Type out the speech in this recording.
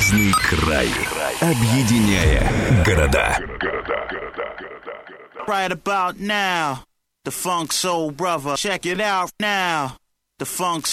Звездный край. Объединяя города. Right about now, the Funk Soul Brother. Check it out now. The Funk